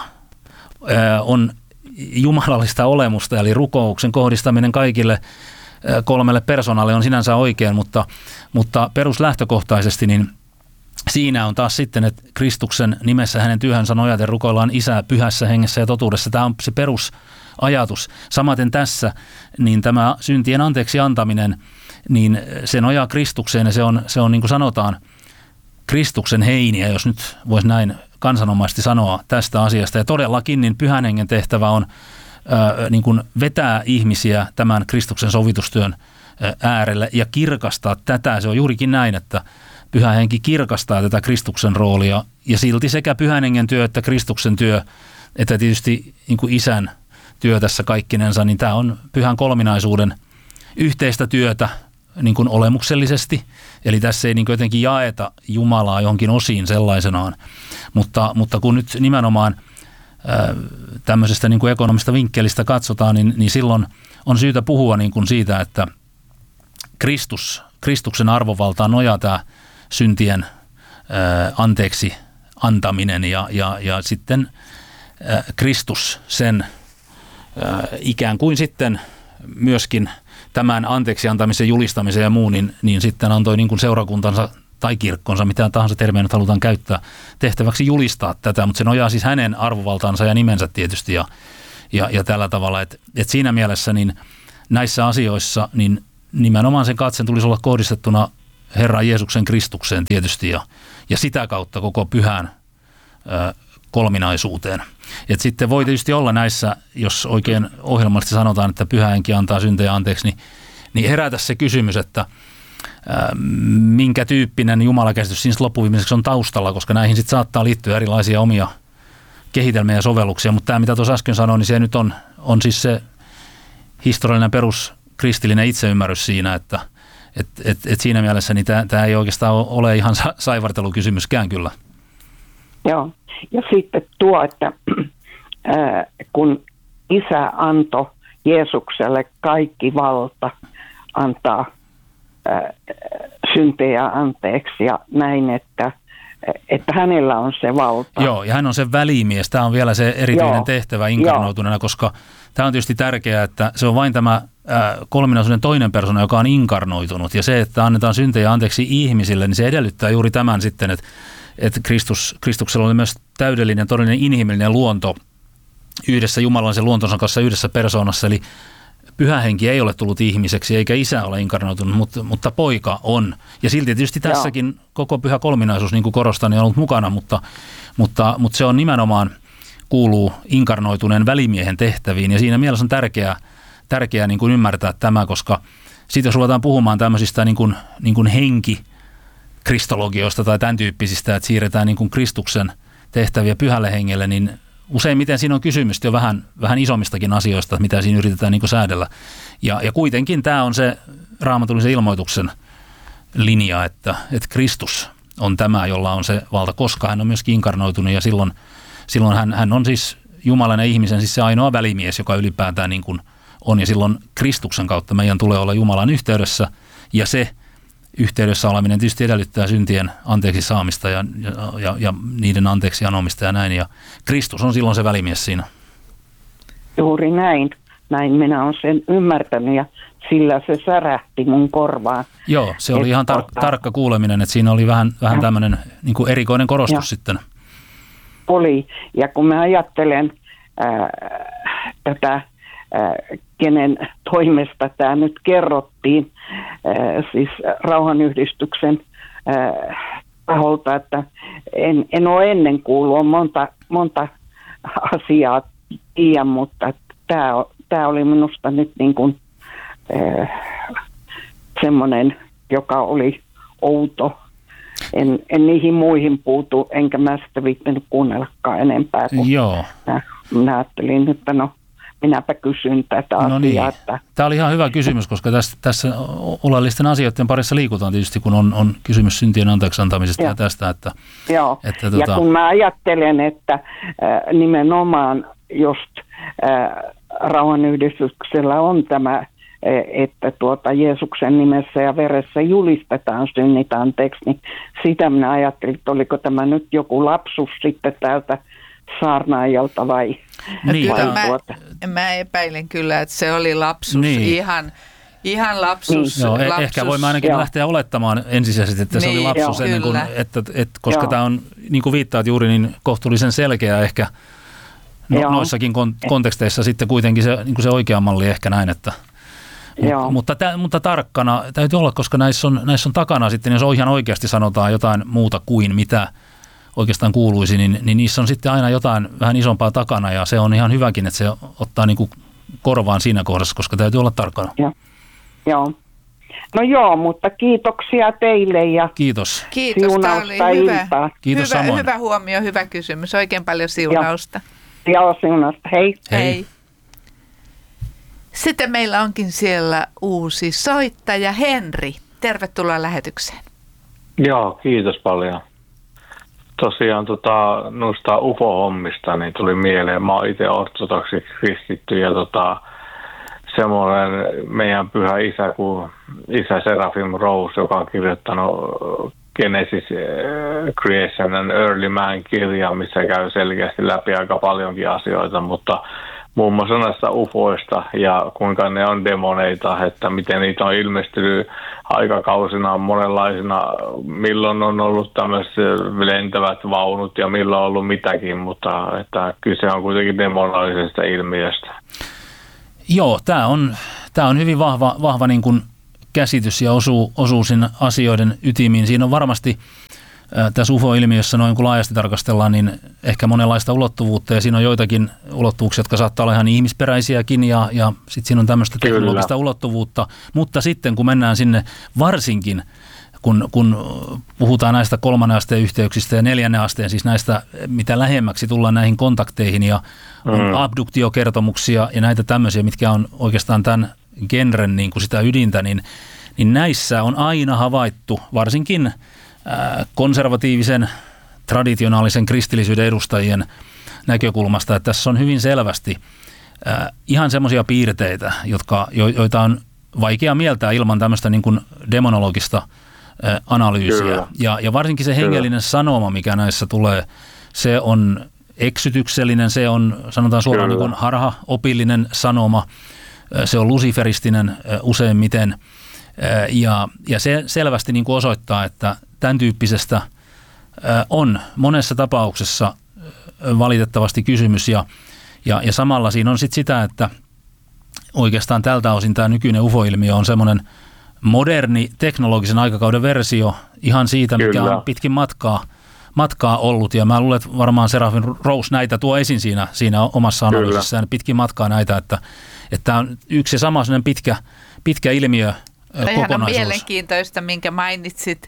äh, on jumalallista olemusta, eli rukouksen kohdistaminen kaikille kolmelle persoonalle on sinänsä oikein, mutta, mutta peruslähtökohtaisesti niin siinä on taas sitten, että Kristuksen nimessä hänen työhönsä nojaten rukoillaan Isää pyhässä hengessä ja totuudessa. Tämä on se perusajatus. Samaten tässä, niin tämä syntien anteeksi antaminen, niin se nojaa Kristukseen, ja se on, se on niin kuin sanotaan, Kristuksen heiniä, jos nyt voisi näin kansanomaisesti sanoa tästä asiasta. Ja todellakin niin pyhän hengen tehtävä on ää, niin kuin vetää ihmisiä tämän Kristuksen sovitustyön ää, äärelle ja kirkastaa tätä. Se on juurikin näin, että pyhä henki kirkastaa tätä Kristuksen roolia, ja silti sekä pyhän hengen työ että Kristuksen työ, että tietysti niin kuin isän työ tässä kaikkinensa, niin tämä on pyhän kolminaisuuden yhteistä työtä niin kuin olemuksellisesti. Eli tässä ei niin kuin jotenkin jaeta Jumalaa johonkin osiin sellaisenaan, mutta, mutta kun nyt nimenomaan ää, tämmöisestä niin kuin ekonomista vinkkelistä katsotaan, niin, niin silloin on syytä puhua niin kuin siitä, että Kristus, Kristuksen arvovaltaan nojaa tämä syntien ää, anteeksi antaminen, ja, ja, ja sitten ää, Kristus sen ää, ikään kuin sitten myöskin tämän anteeksi antamisen, julistamisen ja muun, niin, niin sitten antoi niin kuin seurakuntansa tai kirkkonsa, mitä tahansa termiä nyt halutaan käyttää, tehtäväksi julistaa tätä, mutta se nojaa siis hänen arvovaltaansa ja nimensä tietysti, ja, ja, ja tällä tavalla, että, että siinä mielessä niin näissä asioissa niin nimenomaan sen katsen tulisi olla kohdistettuna Herran Jeesuksen Kristukseen tietysti, ja, ja sitä kautta koko pyhään ö, kolminaisuuteen. Et sitten voi tietysti olla näissä, jos oikein ohjelmallisesti sanotaan, että pyhä henki antaa syntejä anteeksi, niin, niin herätä se kysymys, että ää, minkä tyyppinen jumalakäsitys siinä loppuviimeiseksi on taustalla, koska näihin sitten saattaa liittyä erilaisia omia kehitelmiä ja sovelluksia, mutta tämä mitä tuossa äsken sanoin, niin se nyt on, on siis se historiallinen peruskristillinen itseymmärrys siinä, että et, et, et siinä mielessä niin tämä ei oikeastaan ole ihan saivartelukysymyskään kyllä. Joo. Ja sitten tuo, että ää, kun Isä antoi Jeesukselle kaikki valta antaa ää, syntejä anteeksi ja näin, että, että hänellä on se valta. Joo, ja hän on se välimies. Tämä on vielä se erityinen Joo. tehtävä inkarnoituneena, koska tämä on tietysti tärkeää, että se on vain tämä ää, kolminaisuuden toinen persona, joka on inkarnoitunut. Ja se, että annetaan syntejä anteeksi ihmisille, niin se edellyttää juuri tämän sitten, että että Kristus, Kristuksella oli myös täydellinen, todellinen inhimillinen luonto yhdessä Jumalan luontonsa kanssa yhdessä persoonassa. Eli pyhä henki ei ole tullut ihmiseksi, eikä isä ole inkarnoitunut, mutta, mutta poika on. Ja silti tietysti tässäkin Joo. koko pyhä kolminaisuus, niin kuin korostan, on ollut mukana, mutta, mutta, mutta se on nimenomaan kuuluu inkarnoituneen välimiehen tehtäviin. Ja siinä mielessä on tärkeää, tärkeää niin kuin ymmärtää tämä, koska sitten jos ruvetaan puhumaan tämmöisistä niin kuin, niin kuin henki, kristologioista tai tämän tyyppisistä, että siirretään niin kuin Kristuksen tehtäviä pyhälle hengelle, niin useimmiten siinä on kysymys jo vähän, vähän isommistakin asioista, mitä siinä yritetään niin kuin säädellä. Ja, ja kuitenkin tämä on se raamatullisen ilmoituksen linja, että, että Kristus on tämä, jolla on se valta, koska hän on myöskin inkarnoitunut ja silloin, silloin hän, hän on siis Jumalan ja ihmisen siis se ainoa välimies, joka ylipäätään niin kuin on, ja silloin Kristuksen kautta meidän tulee olla Jumalan yhteydessä, ja se yhteydessä oleminen tietysti edellyttää syntien anteeksi saamista ja, ja, ja, ja niiden anteeksi anomista ja näin, ja Kristus on silloin se välimies siinä. Juuri näin. Näin minä olen sen ymmärtänyt, ja sillä se särähti mun korvaan. Joo, se oli ihan tar- tota... tarkka kuuleminen, että siinä oli vähän, vähän tämmöinen niin kuin erikoinen korostus ja. sitten. Oli, ja kun mä ajattelen ää, tätä, ää, kenen toimesta tämä nyt kerrottiin, ää, siis rauhanyhdistyksen ää, taholta, että en, en ole ennen kuullut, on monta, monta asiaa tiedä, mutta tämä, tämä oli minusta nyt niin kuin ää, semmoinen, joka oli outo. En, en niihin muihin puutu, enkä mä sitä viittinyt kuunnellakaan enempää. Joo. Mä, mä ajattelin, että no, minäpä kysyn tätä no asiaa. Niin. Että... Tämä oli ihan hyvä kysymys, koska tässä, tässä oleellisten asioiden parissa liikutaan tietysti, kun on, on kysymys syntien anteeksi antamisesta ja, ja tästä. Että, Joo, että, ja tuota... kun mä ajattelen, että äh, nimenomaan just äh, rauhanyhdistyksellä on tämä, että tuota Jeesuksen nimessä ja veressä julistetaan synnit anteeksi, niin sitä minä ajattelin, että oliko tämä nyt joku lapsus sitten täältä saarnaajalta vai? Niin. Vai mä, tuota. mä epäilen kyllä, että se oli lapsus, niin. ihan, ihan lapsus. Niin. Joo, lapsus. Ehkä voimme ainakin Joo. lähteä olettamaan ensisijaisesti, että niin, se oli lapsus, ennen kuin, että, että, koska Joo. tämä on, niin kuin viittaat juuri, niin kohtuullisen selkeä ehkä no, noissakin kon- konteksteissa sitten kuitenkin se, niin kuin se oikea malli ehkä näin, että Mut, mutta, tä, mutta tarkkana täytyy olla, koska näissä on, näissä on takana sitten, jos ihan oikeasti sanotaan jotain muuta kuin mitä oikeastaan kuuluisi, niin, niin niissä on sitten aina jotain vähän isompaa takana, ja se on ihan hyväkin, että se ottaa niin kuin korvaan siinä kohdassa, koska täytyy olla tarkkana. Ja. Joo. No joo, mutta kiitoksia teille ja Kiitos. Kiitos, tämä oli hyvä, Kiitos hyvä, samoin. hyvä huomio, hyvä kysymys. Oikein paljon siunausta. Joo, siunausta. Hei. Hei. Hei. Sitten meillä onkin siellä uusi soittaja Henri. Tervetuloa lähetykseen. Joo, kiitos paljon. Tosiaan tota, noista U F O-hommista niin tuli mieleen. Mä oon itse ortodoksi kristitty ja tota, semmoinen meidän pyhä isä kuin isä Serafim Rose, joka on kirjoittanut Genesis Creation and Early Man -kirja, missä käy selkeästi läpi aika paljonkin asioita, mutta muun muassa näistä ufoista ja kuinka ne on demoneita, että miten niitä on ilmestynyt aikakausina monenlaisina, milloin on ollut tämmöiset lentävät vaunut ja milloin on ollut mitäkin, mutta että kyse on kuitenkin demonaalisesta ilmiöstä. Joo, tämä on, tämä on hyvin vahva, vahva niin kuin käsitys ja osuu, osuu sinne asioiden ytimiin. Siinä on varmasti tässä U F O-ilmiössä noin kun laajasti tarkastellaan, niin ehkä monenlaista ulottuvuutta, ja siinä on joitakin ulottuvuuksia, jotka saattaa olla ihan ihmisperäisiäkin, ja, ja sitten siinä on tämmöistä teknologista Kyllä. ulottuvuutta, mutta sitten kun mennään sinne varsinkin, kun, kun puhutaan näistä kolmannen asteen yhteyksistä ja neljännen asteen, siis näistä, mitä lähemmäksi tullaan näihin kontakteihin, ja on mm. abduktiokertomuksia ja näitä tämmöisiä, mitkä on oikeastaan tämän genren niin kuin sitä ydintä, niin, niin näissä on aina havaittu, varsinkin konservatiivisen, traditionaalisen kristillisyyden edustajien näkökulmasta, että tässä on hyvin selvästi äh, ihan semmoisia piirteitä, jotka, jo, joita on vaikea mieltää ilman tämmöistä niin kuin demonologista äh, analyysiä. Ja, ja varsinkin se hengellinen Kyllä. sanoma, mikä näissä tulee, se on eksytyksellinen, se on sanotaan suoraan niin kuin harhaopillinen sanoma, äh, se on lusiferistinen äh, useimmiten, äh, ja, ja se selvästi niin kuin osoittaa, että tämän tyyppisestä on monessa tapauksessa valitettavasti kysymys, ja, ja, ja samalla siinä on sitten sitä, että oikeastaan tältä osin tämä nykyinen U F O-ilmiö on semmoinen moderni teknologisen aikakauden versio ihan siitä, mikä Kyllä. on pitkin matkaa, matkaa ollut, ja mä luulen, että varmaan Serafim Rose näitä tuo esiin siinä, siinä omassa analyysissään, pitkin matkaa näitä, että tämä on yksi ja sama sellainen pitkä, pitkä ilmiö, kokonaisuus. Ihan on mielenkiintoista, minkä mainitsit,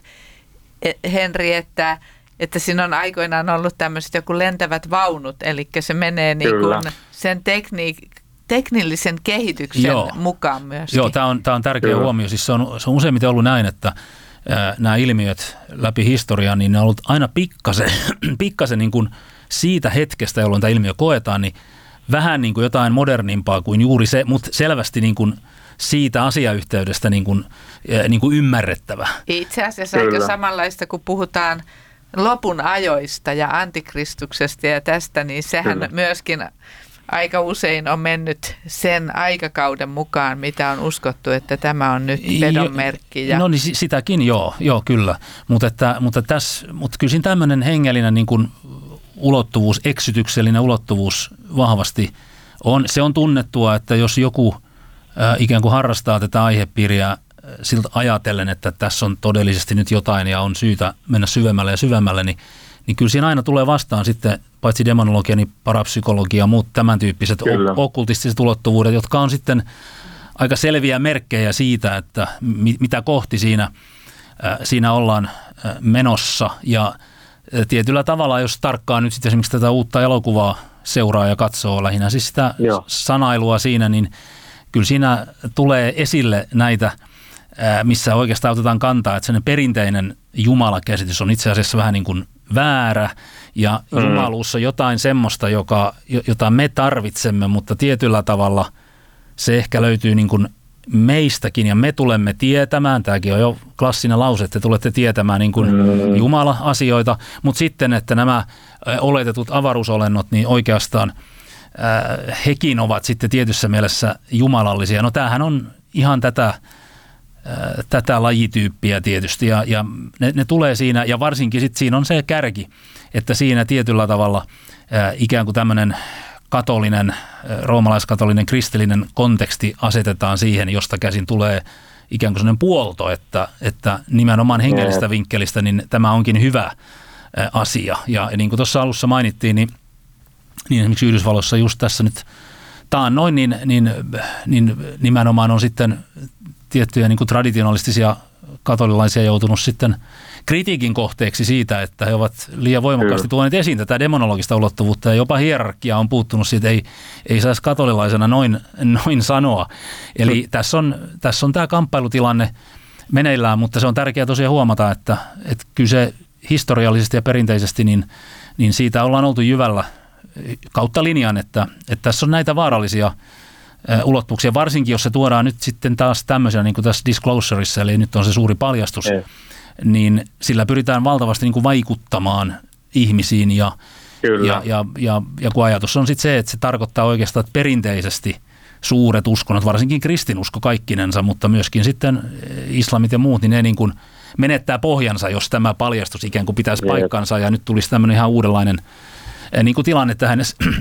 Henri, että, että siinä on aikoinaan ollut tämmöiset joku lentävät vaunut, eli se menee niin kuin sen tekniik- teknillisen kehityksen Joo. mukaan myöskin. Joo, tämä on, tämä on tärkeä Kyllä. huomio. Siis se on, se on useimmiten ollut näin, että nämä ilmiöt läpi historian, niin ne on ollut aina pikkasen, pikkasen niin kuin siitä hetkestä, jolloin tämä ilmiö koetaan, niin vähän niin kuin jotain modernimpaa kuin juuri se, mutta selvästi niin kuin siitä asiayhteydestä niin kuin, niin kuin ymmärrettävä. Itse asiassa aika samanlaista, kun puhutaan lopun ajoista ja antikristuksesta ja tästä, niin sehän Kyllä. myöskin aika usein on mennyt sen aikakauden mukaan, mitä on uskottu, että tämä on nyt pedon merkki. Ja... No niin sitäkin, joo, joo kyllä. Mutta, että, mutta, tässä, mutta kyllä siinä tämmöinen hengellinen niin kuin ulottuvuus, eksytyksellinen ulottuvuus vahvasti on. Se on tunnettua, että jos joku äh, ikään kuin harrastaa tätä aihepiiriä siltä ajatellen, että tässä on todellisesti nyt jotain ja on syytä mennä syvemmälle ja syvemmälle, niin, niin kyllä siinä aina tulee vastaan sitten paitsi demonologia, niin parapsykologia ja muut tämän tyyppiset Kyllä. okkultistiset ulottuvuudet, jotka on sitten aika selviä merkkejä siitä, että mitä kohti siinä, siinä ollaan menossa. Ja tietyllä tavalla, jos tarkkaan nyt sitten esimerkiksi tätä uutta elokuvaa seuraa ja katsoo lähinnä siis sitä Joo. sanailua siinä, niin kyllä siinä tulee esille näitä, missä oikeastaan otetaan kantaa, että sellainen perinteinen Jumala-käsitys on itse asiassa vähän niin kuin väärä ja mm. jumaluus on jotain semmoista, joka, jota me tarvitsemme, mutta tietyllä tavalla se ehkä löytyy niin kuin meistäkin ja me tulemme tietämään, tämäkin on jo klassinen lause, että te tulette tietämään niin kuin mm. Jumala-asioita, mutta sitten, että nämä oletetut avaruusolennot, niin oikeastaan äh, hekin ovat sitten tietyssä mielessä jumalallisia. No tämähän on ihan tätä tätä lajityyppiä tietysti ja, ja ne, ne tulee siinä ja varsinkin sitten siinä on se kärki, että siinä tietyllä tavalla ää, ikään kuin tämmöinen katolinen, roomalaiskatolinen, kristillinen konteksti asetetaan siihen, josta käsin tulee ikään kuin sellainen puolto, että, että nimenomaan hengellistä vinkkelistä niin tämä onkin hyvä ää, asia ja niin kuin tuossa alussa mainittiin, niin, niin esimerkiksi Yhdysvalloissa just tässä nyt taannoin, niin, niin, niin nimenomaan on sitten tiettyjä niin kuin traditionalistisia katolilaisia joutunut sitten kritiikin kohteeksi siitä, että he ovat liian voimakkaasti tuoneet esiin tätä demonologista ulottuvuutta ja jopa hierarkia on puuttunut siitä, ei, ei saisi katolilaisena noin, noin sanoa. Eli mm. tässä, on, tässä on tämä kamppailutilanne meneillään, mutta se on tärkeää tosiaan huomata, että, että kyllä se historiallisesti ja perinteisesti, niin, niin siitä ollaan oltu jyvällä kautta linjan, että, että tässä on näitä vaarallisia ulottuvuuksia, varsinkin jos se tuodaan nyt sitten taas tämmöisenä niin kuin tässä disclosureissa, eli nyt on se suuri paljastus, Ei. niin sillä pyritään valtavasti niin kuin vaikuttamaan ihmisiin ja, ja, ja, ja, ja kun ajatus on sitten se, että se tarkoittaa oikeastaan, että perinteisesti suuret uskonnot, varsinkin kristinusko kaikkinensa, mutta myöskin sitten islamit ja muut, niin ne niin kuin menettää pohjansa, jos tämä paljastus ikään kuin pitäisi Ei. paikkansa ja nyt tulisi tämmöinen ihan uudenlainen niin kuin tilanne tähän.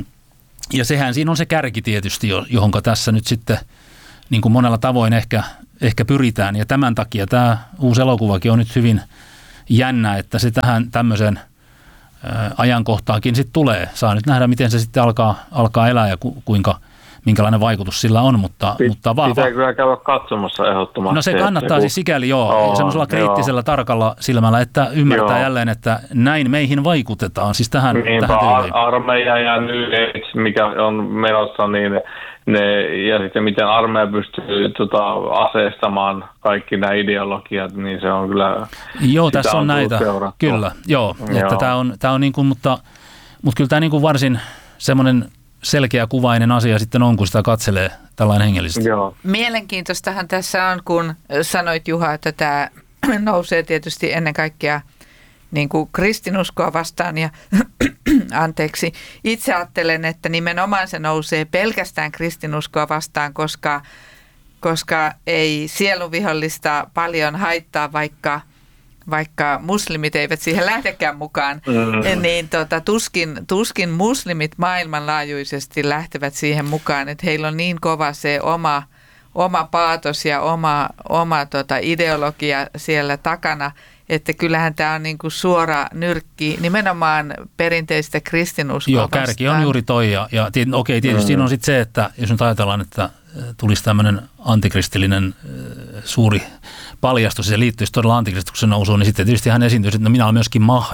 Ja sehän siinä on se kärki tietysti, johonka tässä nyt sitten niin kuin monella tavoin ehkä, ehkä pyritään. Ja tämän takia tämä uusi elokuvakin on nyt hyvin jännä, että se tähän tämmöiseen ajankohtaakin sitten tulee. Saa nyt nähdä, miten se sitten alkaa, alkaa elää ja ku, kuinka, minkälainen vaikutus sillä on. Mutta, Pit, mutta vahva. Pitää kyllä käydä katsomassa ehdottomasti. No se kannattaa siis sikäli joo, oh, semmoisella kriittisellä joo. tarkalla silmällä, että ymmärtää joo. jälleen, että näin meihin vaikutetaan. Siis tähän, Niinpä tähän tyyliin. Armeija ja New Age, mikä on menossa, niin ne, ja sitten miten armeija pystyy tota, aseistamaan kaikki nämä ideologiat, niin se on kyllä... Joo, tässä on, on näitä, seurattua. Kyllä, joo, joo. Että tämä on, tämä on niin kuin, mutta, mutta kyllä tämä niin kuin varsin semmoinen selkeä kuvainen asia sitten on, kun sitä katselee tällainen hengellisesti. Joo. Mielenkiintoistahan tässä on, kun sanoit Juha, että tämä nousee tietysti ennen kaikkea niin kuin kristinuskoa vastaan ja anteeksi, itse ajattelen, että nimenomaan se nousee pelkästään kristinuskoa vastaan, koska, koska ei sielunvihollista paljon haittaa, vaikka vaikka muslimit eivät siihen lähdekään mukaan, mm. niin tota, tuskin, tuskin muslimit maailmanlaajuisesti lähtevät siihen mukaan, että heillä on niin kova se oma, oma paatos ja oma, oma tota, ideologia siellä takana, että kyllähän tämä on niinku suora nyrkki nimenomaan perinteistä kristinuskoa Joo, vastaan. Kärki on juuri toi. Ja, ja okei, okay, tietysti mm. on sitten se, että jos nyt ajatellaan, että tulisi tämmöinen antikristillinen suuri paljastus, ja se liittyisi todella antikristuksen nousuun, niin sitten tietysti hän esiintyisi, että no minä olen myöskin Mahdi.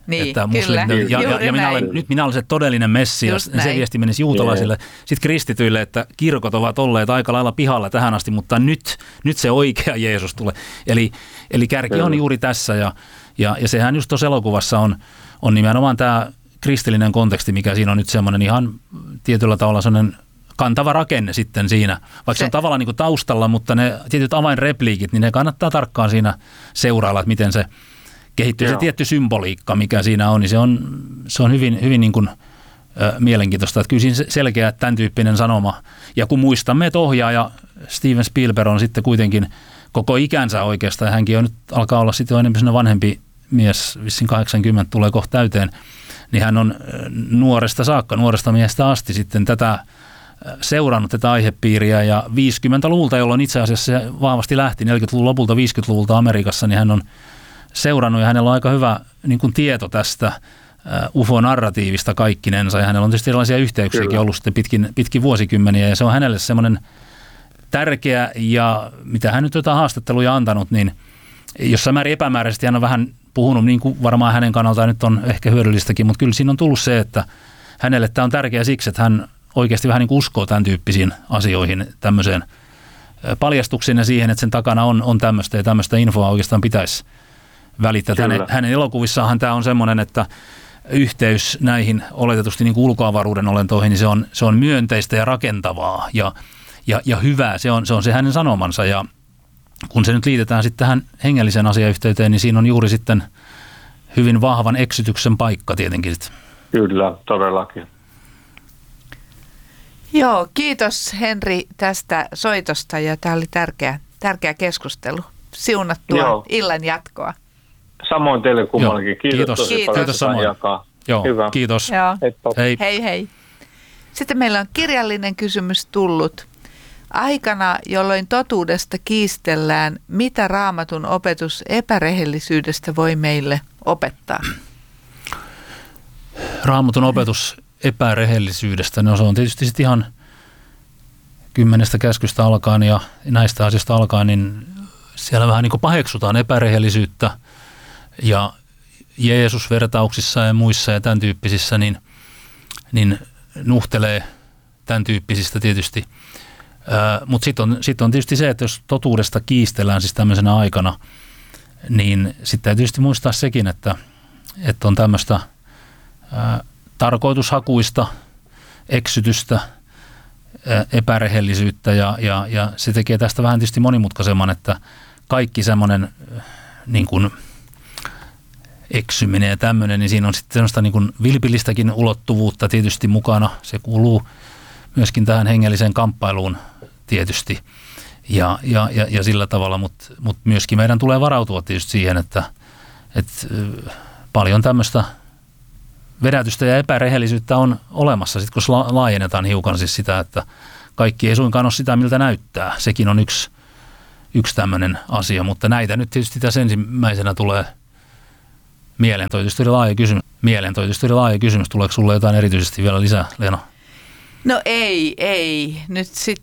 Niin, että kyllä. muslimit, ja, ja, Juuri ja minä näin. olen, nyt minä olen se todellinen messi, ja Just se näin. viesti menisi juutalaisille, sitten kristityille, että kirkot ovat olleet aika lailla pihalla tähän asti, mutta nyt, nyt se oikea Jeesus tulee. Eli, eli kärki on juuri tässä, ja, ja, ja sehän just tuossa elokuvassa on, on nimenomaan tämä kristillinen konteksti, mikä siinä on nyt semmoinen ihan tietyllä tavalla semmoinen kantava rakenne sitten siinä, vaikka se, se on tavallaan niin kuin taustalla, mutta ne tietyt avainrepliikit, niin ne kannattaa tarkkaan siinä seurailla, että miten se kehittyy. Joo. Se tietty symboliikka, mikä siinä on, niin se on, se on hyvin, hyvin niin kuin, ö, mielenkiintoista. Että kyllä siinä selkeä tämän tyyppinen sanoma. Ja kun muistamme, että ohjaaja Steven Spielberg on sitten kuitenkin koko ikänsä oikeastaan, ja hänkin on nyt alkaa olla sitten jo enemmän sellainen vanhempi mies, vissiin kahdeksankymmentä tulee kohta täyteen, niin hän on nuoresta saakka, nuoresta miestä asti sitten tätä seurannut tätä aihepiiriä, ja viisikymmentäluvulta, jolloin itse asiassa se vahvasti lähti, neljäkymmentäluvun lopulta, viisikymmentäluvulta Amerikassa, niin hän on seurannut, ja hänellä on aika hyvä niin kuin tieto tästä U F O-narratiivista kaikkinensa, ja hänellä on tietysti erilaisia yhteyksiäkin Kyllä. ollut sitten pitkin, pitkin vuosikymmeniä, ja se on hänelle semmoinen tärkeä, ja mitä hän nyt jotain haastatteluja antanut, niin jossain määrin epämääräisesti hän on vähän puhunut, niin kuin varmaan hänen kannaltaan nyt on ehkä hyödyllistäkin, mutta kyllä siinä on tullut se, että hänelle tämä on tärkeä siksi, että hän oikeasti vähän niin kuin uskoo tämän tyyppisiin asioihin, tämmöiseen paljastuksiin ja siihen, että sen takana on, on tämmöistä ja tämmöistä infoa oikeastaan pitäisi välittää. Hänen, hänen elokuvissaan tämä on semmoinen, että yhteys näihin oletetusti niin kuin ulkoavaruuden olentoihin, niin se on, se on myönteistä ja rakentavaa ja, ja, ja hyvää. Se on, se on se hänen sanomansa, ja kun se nyt liitetään sitten tähän hengelliseen asiayhteyteen, niin siinä on juuri sitten hyvin vahvan eksytyksen paikka tietenkin sitten. Kyllä, todellakin. Joo, kiitos Henri tästä soitosta, ja tämä oli tärkeä, tärkeä keskustelu. Siunattua Joo. illan jatkoa. Samoin teille kummallakin. Kiitos, kiitos. tosi kiitos. paljon, kiitos samoin. Jakaa. Joo, Hyvä. kiitos. Joo. Hei. hei hei. Sitten meillä on kirjallinen kysymys tullut. Aikana, jolloin totuudesta kiistellään, mitä Raamatun opetus epärehellisyydestä voi meille opettaa? Raamatun opetus epärehellisyydestä, no se on tietysti sitten ihan kymmenestä käskystä alkaen ja näistä asioista alkaen, niin siellä vähän niin kuin paheksutaan epärehellisyyttä, ja Jeesus-vertauksissa ja muissa ja tämän tyyppisissä, niin, niin nuhtelee tämän tyyppisistä tietysti. Mutta sitten on, sit on tietysti se, että jos totuudesta kiistellään siis tämmöisenä aikana, niin sitten täytyy tietysti muistaa sekin, että, että on tämmöistä ää, tarkoitushakuista eksytystä, ää, epärehellisyyttä, ja, ja, ja se tekee tästä vähän tietysti monimutkaisemman, että kaikki semmoinen niin kuin eksyminen ja tämmöinen, niin siinä on sitten semmoista niin kuin vilpillistäkin ulottuvuutta tietysti mukana. Se kuuluu myöskin tähän hengelliseen kamppailuun tietysti, ja, ja, ja, ja sillä tavalla, mutta mut myöskin meidän tulee varautua tietysti siihen, että, että paljon tämmöistä vedätystä ja epärehellisyyttä on olemassa, sitten kun laajennetaan hiukan siis sitä, että kaikki ei suinkaan ole sitä, miltä näyttää. Sekin on yksi, yksi tämmöinen asia, mutta näitä nyt tietysti tässä ensimmäisenä tulee mieleen. Toi tietysti oli laaja kysymys. Mieleen toi tietysti oli laaja kysymys. Tuleeko sulle jotain erityisesti vielä lisää, Leena? No ei, ei. Nyt sit